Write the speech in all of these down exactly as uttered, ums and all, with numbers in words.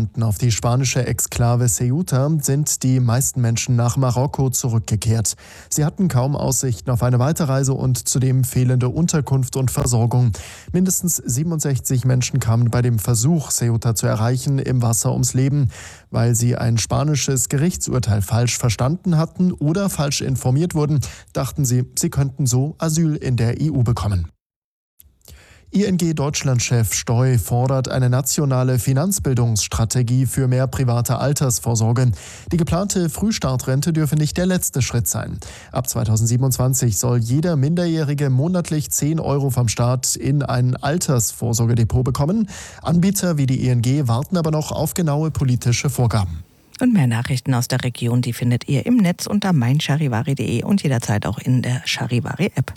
Migranten auf die spanische Exklave Ceuta sind die meisten Menschen nach Marokko zurückgekehrt. Sie hatten kaum Aussichten auf eine Weiterreise und zudem fehlende Unterkunft und Versorgung. Mindestens siebenundsechzig Menschen kamen bei dem Versuch, Ceuta zu erreichen, im Wasser ums Leben, weil sie ein spanisches Gerichtsurteil falsch verstanden hatten oder falsch informiert wurden, dachten sie, sie könnten so Asyl in der E U bekommen. I N G-Deutschland-Chef Steu fordert eine nationale Finanzbildungsstrategie für mehr private Altersvorsorge. Die geplante Frühstartrente dürfe nicht der letzte Schritt sein. Ab zweitausendsiebenundzwanzig soll jeder Minderjährige monatlich zehn Euro vom Staat in ein Altersvorsorgedepot bekommen. Anbieter wie die I N G warten aber noch auf genaue politische Vorgaben. Und mehr Nachrichten aus der Region, die findet ihr im Netz unter mein charivari punkt de und jederzeit auch in der Charivari-App.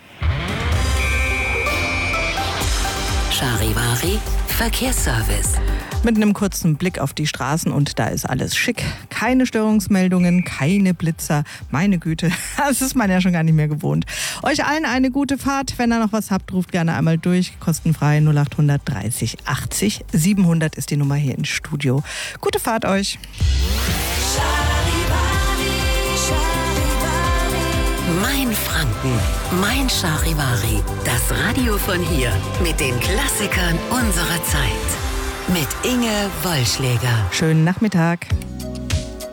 Charivari Verkehrsservice. Mit einem kurzen Blick auf die Straßen und da ist alles schick. Keine Störungsmeldungen, keine Blitzer. Meine Güte, das ist man ja schon gar nicht mehr gewohnt. Euch allen eine gute Fahrt. Wenn ihr noch was habt, ruft gerne einmal durch. Kostenfrei null acht hundert dreißig achtzig siebenhundert ist die Nummer hier ins Studio. Gute Fahrt euch. Mein Franken, mein Charivari, das Radio von hier mit den Klassikern unserer Zeit. Mit Inge Wollschläger. Schönen Nachmittag.